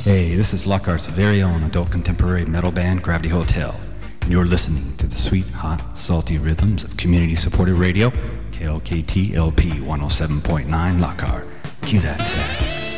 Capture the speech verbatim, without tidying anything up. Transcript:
Hey, this is Lockhart's very own adult contemporary metal band, Gravity Hotel. And you're listening to the sweet, hot, salty rhythms of community-supported radio, K L K T L P one oh seven point nine Lockhart. Cue that sax.